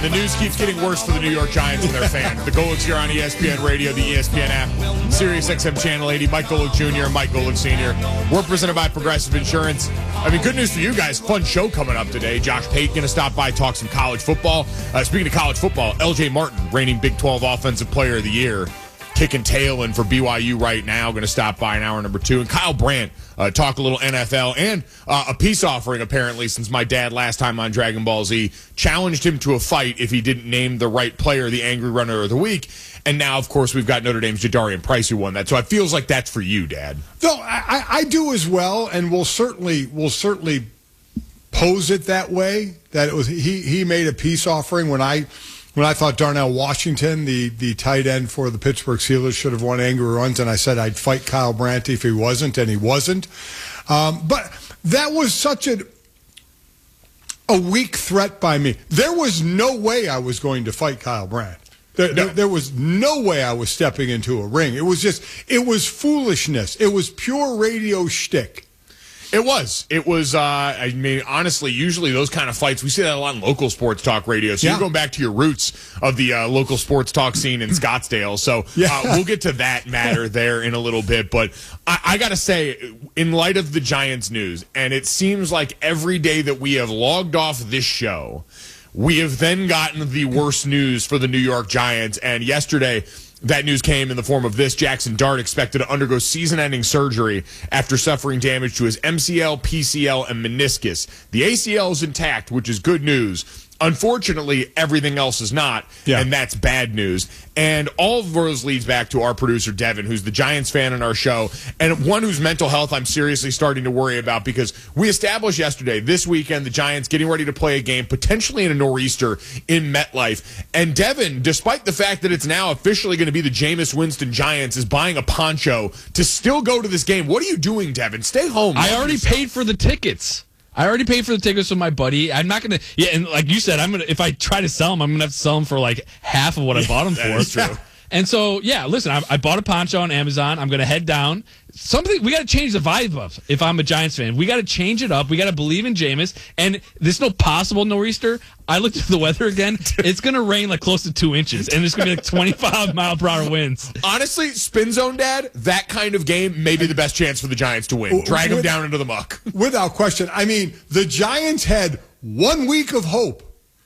the news keeps getting worse for the New York Giants and their fans. The Golics here on ESPN Radio, the ESPN app, Sirius XM Channel 80, Mike Golic Jr., Mike Golic Sr. We're presented by Progressive Insurance. I mean, good news for you guys. Fun show coming up today. Josh Pate going to stop by, talk some college football. Speaking of college football, LJ Martin, reigning Big 12 Offensive Player of the Year, kicking tail in for BYU right now, going to stop by in hour number 2. And Kyle Brandt, talk a little NFL and a peace offering, apparently, since my dad last time on Dragon Ball Z challenged him to a fight if he didn't name the right player the Angry Runner of the Week. And now, of course, we've got Notre Dame's Jadarian Price who won that. So it feels like that's for you, Dad. No, I do as well, and we'll certainly pose it that way, that it was he made a peace offering when I thought Darnell Washington, the tight end for the Pittsburgh Steelers, should have won Angry Runs, and I said I'd fight Kyle Brandt if he wasn't, and he wasn't. But that was such a weak threat by me. There was no way I was going to fight Kyle Brandt. There was no way I was stepping into a ring. It was foolishness. It was pure radio shtick. It was. I mean, honestly, usually those kind of fights, we see that a lot in local sports talk radio. So you're going back to your roots of the local sports talk scene in Scottsdale. So we'll get to that matter there in a little bit. But I got to say, in light of the Giants news, and it seems like every day that we have logged off this show, we have then gotten the worst news for the New York Giants. And yesterday, that news came in the form of this. Jackson Dart expected to undergo season-ending surgery after suffering damage to his MCL, PCL, and meniscus. The ACL is intact, which is good news. Unfortunately, everything else is not, and that's bad news. And all of those leads back to our producer, Devin, who's the Giants fan on our show, and one whose mental health I'm seriously starting to worry about, because we established yesterday, this weekend, the Giants getting ready to play a game, potentially in a nor'easter in MetLife. And Devin, despite the fact that it's now officially going to be the Jameis Winston Giants, is buying a poncho to still go to this game. What are you doing, Devin? Stay home. I already paid for the tickets. with my buddy. I'm not going to, and like you said, if I try to sell them, I'm going to have to sell them for like half of what I bought them for. That's true. And so, listen, I bought a poncho on Amazon. I'm going to head down. Something we got to change the vibe of. If I'm a Giants fan, we got to change it up. We got to believe in Jameis. And there's no possible nor'easter. I looked at the weather again. It's going to rain like close to 2 inches, and it's going to be like 25 mile per hour winds. Honestly, spin zone, Dad, that kind of game may be the best chance for the Giants to win. Drag them down into the muck. Without question. I mean, the Giants had 1 week of hope.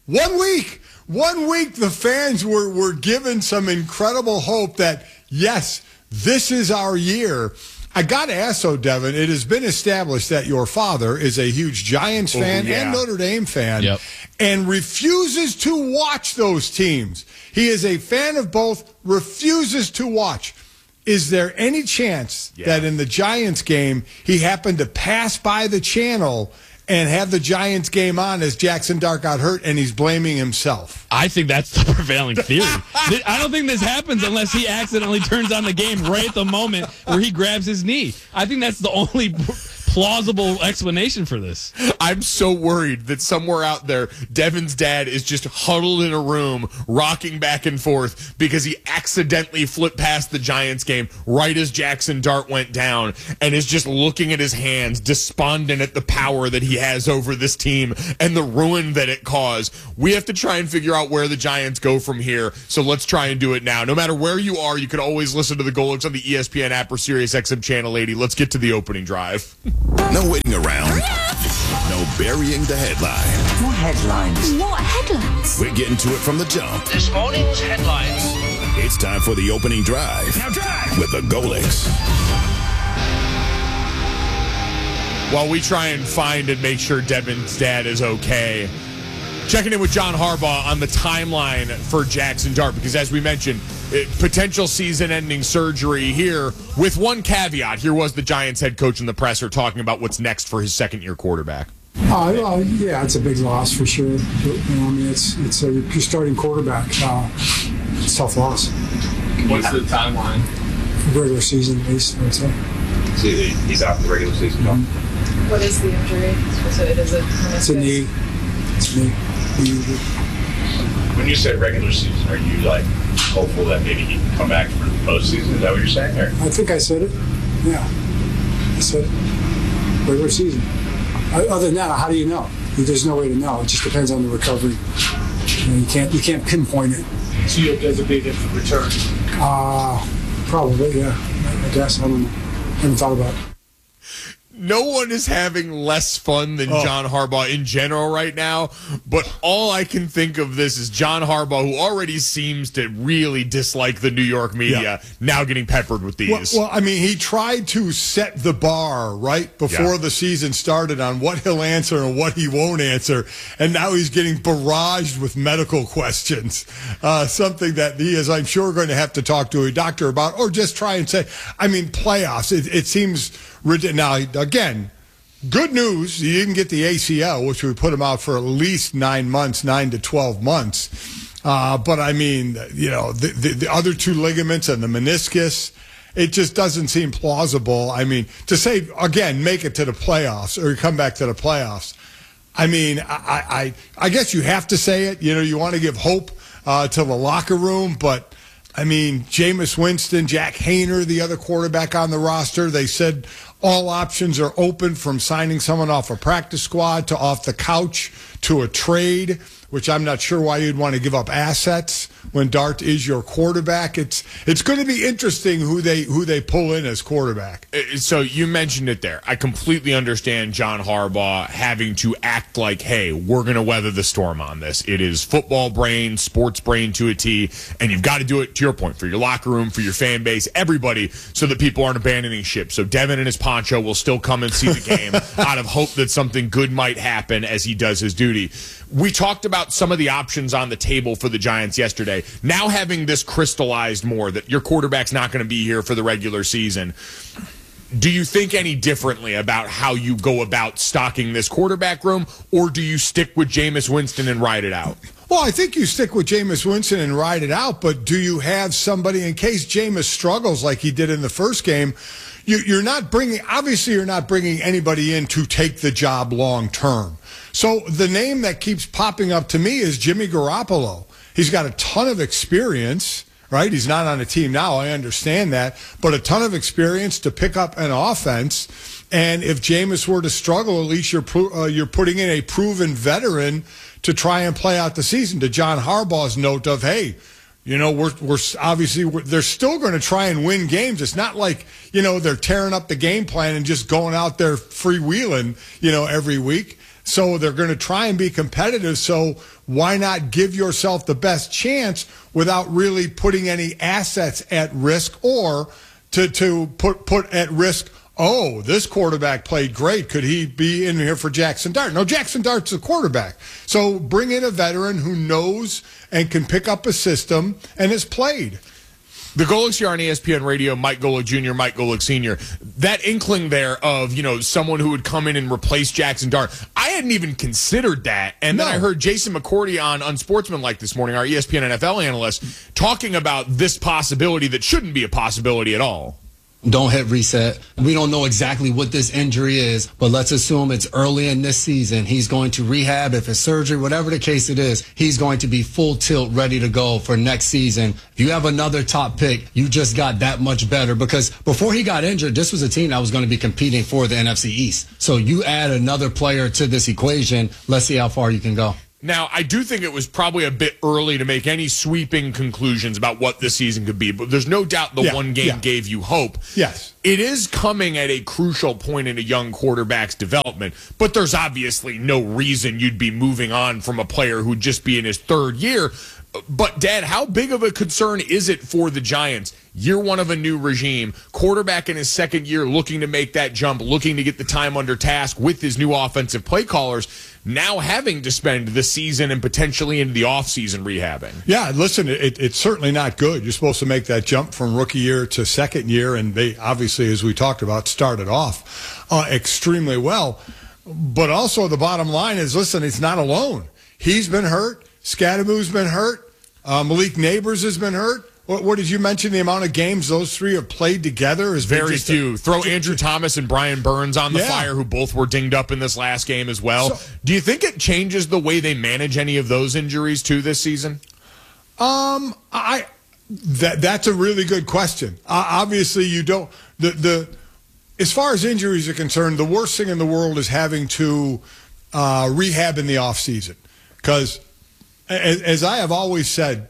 1 week. 1 week, the fans were given some incredible hope that, yes, this is our year. I got to ask, though, Devin, it has been established that your father is a huge Giants fan and Notre Dame fan and refuses to watch those teams. He is a fan of both, refuses to watch. Is there any chance that in the Giants game he happened to pass by the channel and have the Giants game on as Jackson Dart got hurt and he's blaming himself? I think that's the prevailing theory. I don't think this happens unless he accidentally turns on the game right at the moment where he grabs his knee. I think that's the only plausible explanation for this. I'm so worried that somewhere out there, Devin's dad is just huddled in a room, rocking back and forth because he accidentally flipped past the Giants game right as Jackson Dart went down and is just looking at his hands, despondent at the power that he has over this team and the ruin that it caused. We have to try and figure out where the Giants go from here, so let's try and do it now. No matter where you are, you can always listen to the Golics on the ESPN app or Sirius XM Channel 80. Let's get to the opening drive. No waiting around. No burying the headline. What headlines? What headlines? We're getting to it from the jump. This morning's headlines. It's time for the opening drive. Now drive! With the Golics. While we try and find and make sure Devin's dad is okay, checking in with John Harbaugh on the timeline for Jackson Dart, because as we mentioned, potential season-ending surgery here with one caveat. Here was the Giants head coach in the presser talking about what's next for his second-year quarterback. Yeah, it's a big loss for sure. It's your starting quarterback. It's a tough loss. What's the timeline? Regular season, at least, I would say. So he's out for the regular season, though. What is the injury? So it is it's a knee. It's a knee. When you say regular season, are you like hopeful that maybe he can come back for the postseason? Is that what you're saying? Or? I think I said it. Yeah, I said it. Regular season. Other than that, how do you know? There's no way to know. It just depends on the recovery. You can't pinpoint it. So you'll designate it for return? Probably, yeah. I guess. I don't know. I haven't thought about it. No one is having less fun than John Harbaugh in general right now, but all I can think of this is John Harbaugh, who already seems to really dislike the New York media, now getting peppered with these. Well, I mean, he tried to set the bar right before the season started on what he'll answer and what he won't answer, and now he's getting barraged with medical questions, something that he is, I'm sure, going to have to talk to a doctor about, or just try and say, I mean, playoffs, it seems... Now, again, good news, he didn't get the ACL, which would put him out for at least 9 to 12 months. But, I mean, the other two ligaments and the meniscus, it just doesn't seem plausible. I mean, to say, again, make it to the playoffs or come back to the playoffs, I mean, I guess you have to say it. You want to give hope to the locker room, but... I mean, Jameis Winston, Jack Hayner, the other quarterback on the roster, they said all options are open from signing someone off a practice squad to off the couch to a trade, which I'm not sure why you'd want to give up assets when Dart is your quarterback. It's going to be interesting who they pull in as quarterback. So you mentioned it there. I completely understand John Harbaugh having to act like, hey, we're going to weather the storm on this. It is football brain, sports brain to a T, and you've got to do it, to your point, for your locker room, for your fan base, everybody, so that people aren't abandoning ship. So Devin and his poncho will still come and see the game out of hope that something good might happen as he does his duty. We talked about some of the options on the table for the Giants yesterday. Now having this crystallized more, that your quarterback's not going to be here for the regular season, do you think any differently about how you go about stocking this quarterback room, or do you stick with Jameis Winston and ride it out? Well, I think you stick with Jameis Winston and ride it out, but do you have somebody, in case Jameis struggles like he did in the first game, you're not bringing anybody in to take the job long term. So the name that keeps popping up to me is Jimmy Garoppolo. He's got a ton of experience, right? He's not on a team now, I understand that, but a ton of experience to pick up an offense. And if Jameis were to struggle, at least you're putting in a proven veteran to try and play out the season. To John Harbaugh's note of, hey, we're obviously they're still going to try and win games. It's not like, they're tearing up the game plan and just going out there freewheeling, every week. So they're going to try and be competitive. So why not give yourself the best chance without really putting any assets at risk, or to put at risk, oh, this quarterback played great. Could he be in here for Jackson Dart? No, Jackson Dart's the quarterback. So bring in a veteran who knows and can pick up a system and has played. The Golics here on ESPN Radio, Mike Golic Jr., Mike Golic Sr., that inkling there of, someone who would come in and replace Jackson Dart, I hadn't even considered that. And then I heard Jason McCourty on Unsportsmanlike this morning, our ESPN NFL analyst, talking about this possibility that shouldn't be a possibility at all. Don't hit reset. We don't know exactly what this injury is, but let's assume it's early in this season. He's going to rehab. If it's surgery, whatever the case it is, he's going to be full tilt, ready to go for next season. If you have another top pick, you just got that much better, because before he got injured, this was a team that was going to be competing for the NFC East. So you add another player to this equation. Let's see how far you can go. Now, I do think it was probably a bit early to make any sweeping conclusions about what this season could be, but there's no doubt the one game gave you hope. Yes. It is coming at a crucial point in a young quarterback's development, but there's obviously no reason you'd be moving on from a player who'd just be in his third year. But, Dad, how big of a concern is it for the Giants? Year one of a new regime, quarterback in his second year looking to make that jump, looking to get the time under task with his new offensive play callers, now having to spend the season and potentially into the offseason rehabbing. Yeah, listen, it's certainly not good. You're supposed to make that jump from rookie year to second year, and they obviously, as we talked about, started off extremely well. But also the bottom line is, listen, he's not alone. He's been hurt. Scadamoo's been hurt. Malik Neighbors has been hurt. What did you mention? The amount of games those three have played together is very few. Throw Andrew Thomas and Brian Burns on the fire, who both were dinged up in this last game as well. So, do you think it changes the way they manage any of those injuries too this season? That's a really good question. Obviously, you don't. As far as injuries are concerned, the worst thing in the world is having to rehab in the offseason, because as I have always said,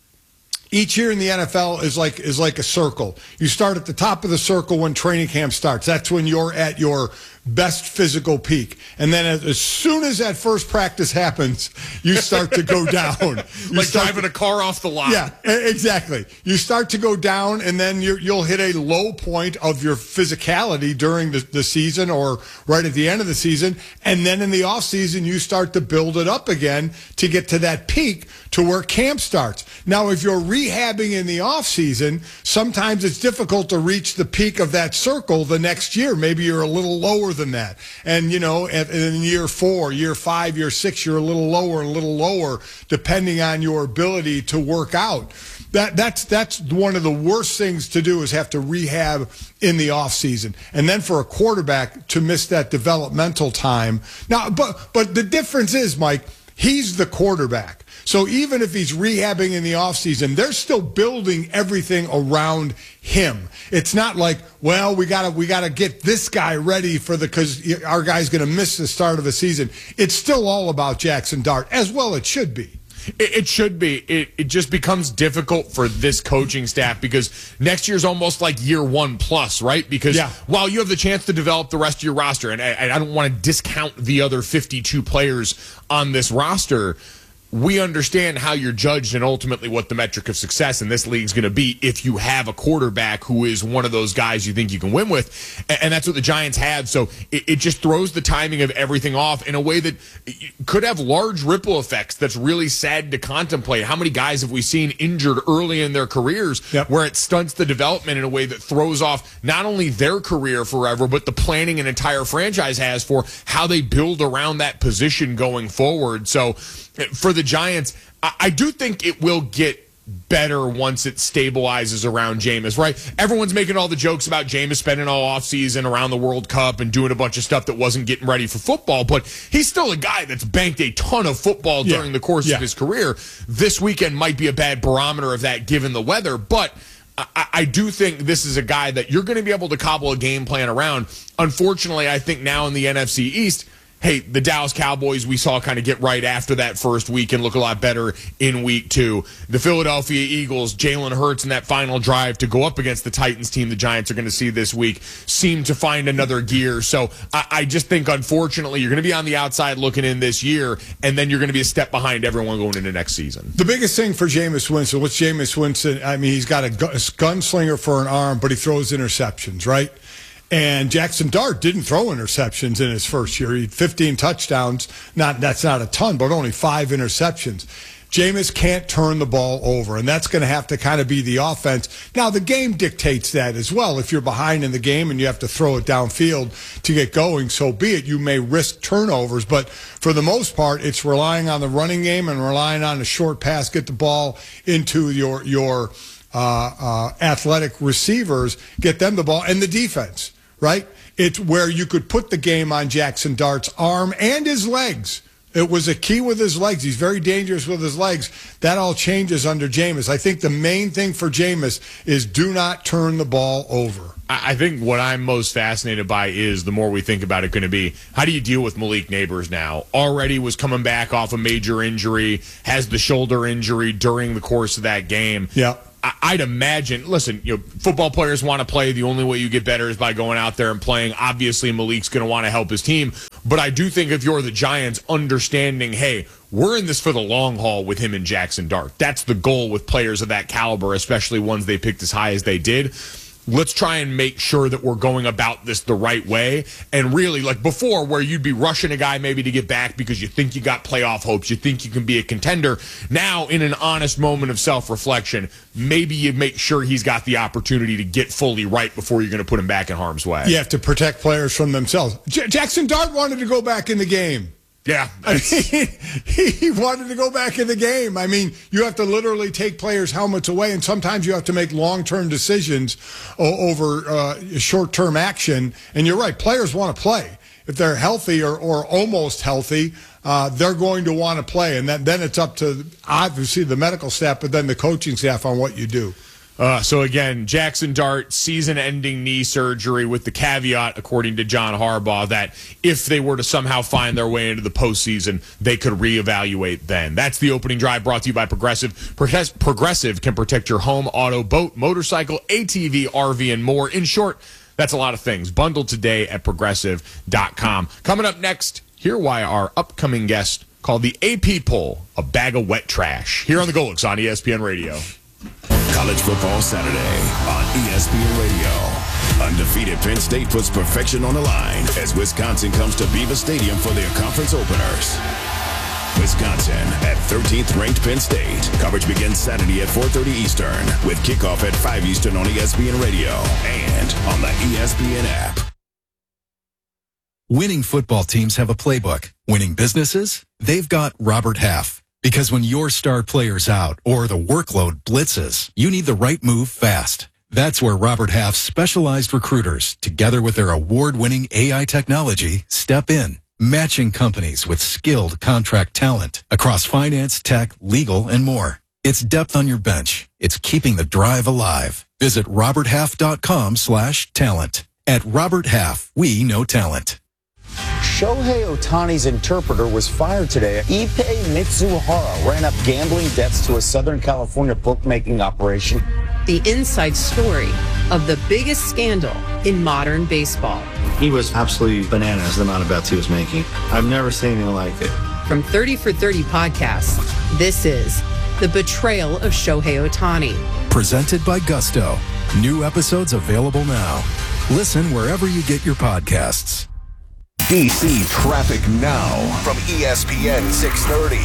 each year in the NFL is like a circle. You start at the top of the circle when training camp starts. That's when you're at your best physical peak. And then as soon as that first practice happens, you start to go down. Like driving a car off the lot. Yeah, exactly. You start to go down, and then you'll hit a low point of your physicality during the season or right at the end of the season. And then in the off season, you start to build it up again to get to that peak to where camp starts. Now, if you're rehabbing in the off season, sometimes it's difficult to reach the peak of that circle the next year. Maybe you're a little lower than that. And, in year 4, year 5, year 6, you're a little lower, depending on your ability to work out. That's one of the worst things to do is have to rehab in the off season. And then for a quarterback to miss that developmental time. Now, but the difference is, Mike, he's the quarterback. So even if he's rehabbing in the offseason, they're still building everything around him. It's not like, well, we gotta get this guy ready because our guy's going to miss the start of the season. It's still all about Jackson Dart, as well it should be. It should be. It just becomes difficult for this coaching staff because next year's almost like year 1 plus, right? Because while you have the chance to develop the rest of your roster, and I don't want to discount the other 52 players on this roster, we understand how you're judged and ultimately what the metric of success in this league is going to be if you have a quarterback who is one of those guys you think you can win with. And that's what the Giants had. So it just throws the timing of everything off in a way that could have large ripple effects. That's really sad to contemplate. How many guys have we seen injured early in their careers where it stunts the development in a way that throws off not only their career forever, but the planning an entire franchise has for how they build around that position going forward. So for the Giants, I do think it will get better once it stabilizes around Jameis, right? Everyone's making all the jokes about Jameis spending all offseason around the World Cup and doing a bunch of stuff that wasn't getting ready for football, but he's still a guy that's banked a ton of football during the course of his career. This weekend might be a bad barometer of that given the weather, but I do think this is a guy that you're going to be able to cobble a game plan around. Unfortunately, I think now in the NFC East, hey, the Dallas Cowboys we saw kind of get right after that first week and look a lot better in week 2. The Philadelphia Eagles, Jalen Hurts in that final drive to go up against the Titans team the Giants are going to see this week seem to find another gear. So I just think, unfortunately, you're going to be on the outside looking in this year, and then you're going to be a step behind everyone going into next season. The biggest thing for Jameis Winston, what's Jameis Winston? I mean, he's got a gunslinger for an arm, but he throws interceptions, right? And Jackson Dart didn't throw interceptions in his first year. He had 15 touchdowns. That's not a ton, but only 5 interceptions. Jameis can't turn the ball over, and that's going to have to kind of be the offense. Now, the game dictates that as well. If you're behind in the game and you have to throw it downfield to get going, so be it. You may risk turnovers, but for the most part, it's relying on the running game and relying on a short pass, get the ball into your athletic receivers, get them the ball, and the defense. Right? It's where you could put the game on Jackson Dart's arm and his legs. It was a key with his legs. He's very dangerous with his legs. That all changes under Jameis. I think the main thing for Jameis is do not turn the ball over. I think what I'm most fascinated by is, the more we think about it, going to be, how do you deal with Malik Neighbors now? Already was coming back off a major injury, has the shoulder injury during the course of that game. Yeah. I'd imagine, listen, football players want to play. The only way you get better is by going out there and playing. Obviously, Malik's going to want to help his team. But I do think if you're the Giants, understanding, hey, we're in this for the long haul with him and Jackson Dart. That's the goal with players of that caliber, especially ones they picked as high as they did. Let's try and make sure that we're going about this the right way. And really, like before, where you'd be rushing a guy maybe to get back because you think you got playoff hopes, you think you can be a contender. Now, in an honest moment of self-reflection, maybe you make sure he's got the opportunity to get fully right before you're going to put him back in harm's way. You have to protect players from themselves. Jackson Dart wanted to go back in the game. Yeah. I mean, he wanted to go back in the game. I mean, you have to literally take players' helmets away, and sometimes you have to make long-term decisions over short-term action. And you're right, players want to play. If they're healthy or almost healthy, they're going to want to play. And then it's up to, obviously, the medical staff, but then the coaching staff on what you do. So again, Jackson Dart, season-ending knee surgery with the caveat, according to John Harbaugh, that if they were to somehow find their way into the postseason, they could reevaluate then. That's the opening drive brought to you by Progressive. Progressive can protect your home, auto, boat, motorcycle, ATV, RV, and more. In short, that's a lot of things. Bundle today at Progressive.com. Coming up next, hear why our upcoming guest called the AP poll a bag of wet trash. Here on the Golics on ESPN Radio. College Football Saturday on ESPN Radio. Undefeated Penn State puts perfection on the line as Wisconsin comes to Beaver Stadium for their conference openers. Wisconsin at 13th ranked Penn State. Coverage begins Saturday at 4:30 Eastern with kickoff at 5 Eastern on ESPN Radio and on the ESPN app. Winning football teams have a playbook. Winning businesses? They've got Robert Half. Because when your star player's out or the workload blitzes, you need the right move fast. That's where Robert Half's specialized recruiters, together with their award-winning AI technology, step in, matching companies with skilled contract talent across finance, tech, legal, and more. It's depth on your bench. It's keeping the drive alive. Visit roberthalf.com/talent. At Robert Half, we know talent. Shohei Ohtani's interpreter was fired today. Ippei Mitsuhara ran up gambling debts to a Southern California bookmaking operation. The inside story of the biggest scandal in modern baseball. He was absolutely bananas, the amount of bets he was making. I've never seen anything like it. From 30 for 30 podcasts, this is The Betrayal of Shohei Ohtani. Presented by Gusto. New episodes available now. Listen wherever you get your podcasts. DC Traffic Now from ESPN 630.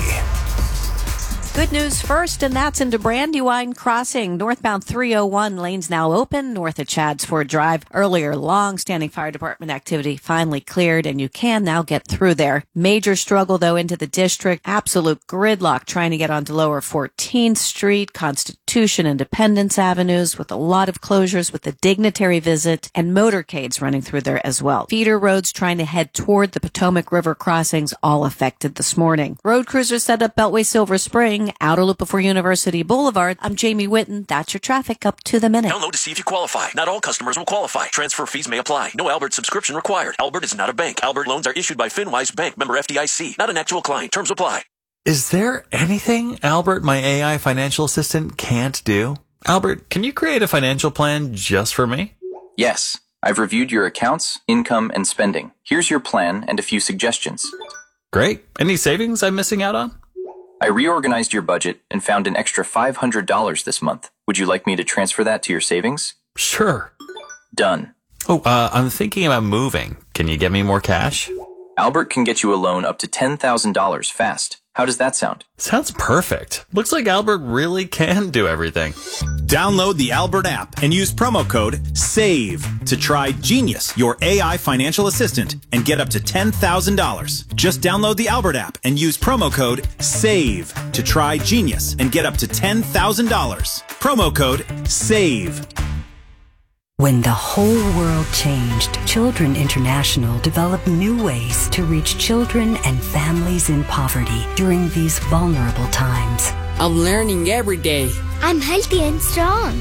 Good news first, and that's into Brandywine Crossing. Northbound 301 lanes now open north of Chadds Ford Drive. Earlier, long-standing fire department activity finally cleared, and you can now get through there. Major struggle, though, into the district. Absolute gridlock trying to get onto Lower 14th Street, Constitution, Independence Avenues, with a lot of closures with the dignitary visit and motorcades running through there as well. Feeder roads trying to head toward the Potomac River crossings, all affected this morning. Road cruisers set up Beltway Silver Spring, outer loop before University Boulevard. I'm Jamie Witten. That's your traffic up to the minute. Download to see if you qualify. Not all customers will qualify. Transfer fees may apply. No Albert subscription required. Albert is not a bank. Albert loans are issued by FinWise Bank, member FDIC. Not an actual client. Terms apply. Is there anything Albert, my AI financial assistant, can't do? Albert, can you create a financial plan just for me? Yes. I've reviewed your accounts, income, and spending. Here's your plan and a few suggestions. Great. Any savings I'm missing out on? I reorganized your budget and found an extra $500 this month. Would you like me to transfer that to your savings? Sure. Done. Oh, I'm thinking about moving. Can you get me more cash? Albert can get you a loan up to $10,000 fast. How does that sound? Sounds perfect. Looks like Albert really can do everything. Download the Albert app and use promo code SAVE to try Genius, your AI financial assistant, and get up to $10,000. Just download the Albert app and use promo code SAVE to try Genius and get up to $10,000. Promo code SAVE. When the whole world changed, Children International developed new ways to reach children and families in poverty during these vulnerable times. I'm learning every day. I'm healthy and strong.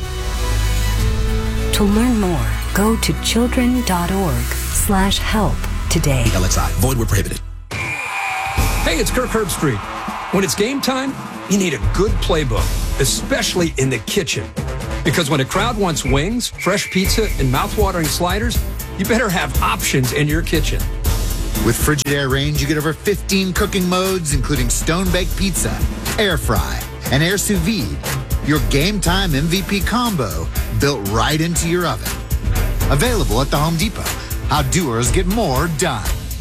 To learn more, go to children.org/help today. LXI. Void where prohibited. Hey, it's Kirk Herbstreit. When it's game time, you need a good playbook, especially in the kitchen. Because when a crowd wants wings, fresh pizza, and mouth-watering sliders, you better have options in your kitchen. With Frigidaire Range, you get over 15 cooking modes, including stone-baked pizza, air fry, and air sous vide. Your game time MVP combo built right into your oven. Available at the Home Depot. How doers get more done.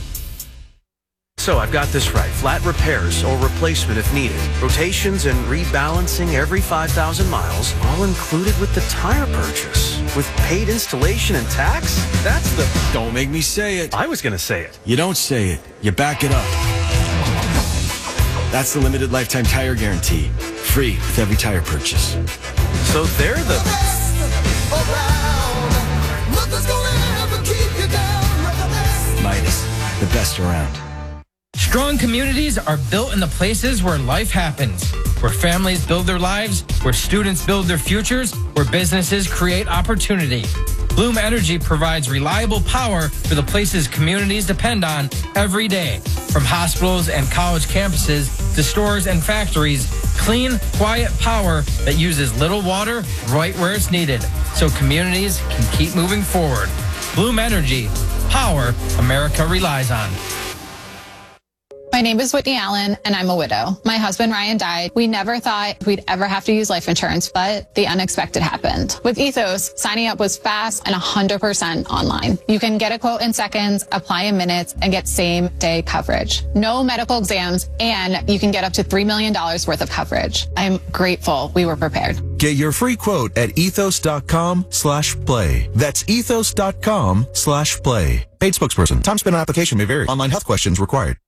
So I've got this right. Flat repairs or replacement if needed. Rotations and rebalancing every 5,000 miles, all included with the tire purchase. With paid installation and tax? That's the... Don't make me say it. I was going to say it. You don't say it. You back it up. That's the limited lifetime tire guarantee. Free with every tire purchase. So they're the... Midas, the best around. Strong communities are built in the places where life happens, where families build their lives, where students build their futures, where businesses create opportunity. Bloom Energy provides reliable power for the places communities depend on every day. From hospitals and college campuses to stores and factories, clean, quiet power that uses little water right where it's needed, so communities can keep moving forward. Bloom Energy, power America relies on. My name is Whitney Allen, and I'm a widow. My husband, Ryan, died. We never thought we'd ever have to use life insurance, but the unexpected happened. With Ethos, signing up was fast and 100% online. You can get a quote in seconds, apply in minutes, and get same-day coverage. No medical exams, and you can get up to $3 million worth of coverage. I'm grateful we were prepared. Get your free quote at ethos.com/play. That's ethos.com/play. Paid spokesperson. Time spent on application may vary. Online health questions required.